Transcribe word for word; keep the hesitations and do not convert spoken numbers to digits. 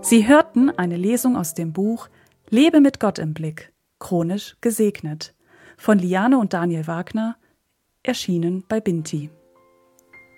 Sie hörten eine Lesung aus dem Buch Lebe mit Gott im Blick, chronisch gesegnet von Liane und Daniel Wagner, erschienen bei Binti.